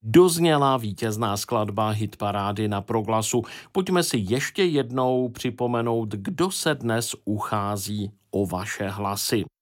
Dozněla vítězná skladba hitparády na Proglasu. Pojďme si ještě jednou připomenout, kdo se dnes uchází o vaše hlasy.